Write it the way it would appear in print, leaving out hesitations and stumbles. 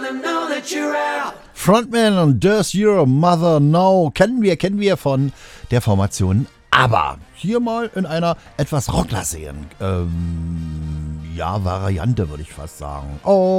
them know that you're out. Frontman und Does Your Mother Know kennen wir von der Formation ABBA. Hier mal in einer etwas rocklassigeren Variante, würde ich fast sagen. Oh.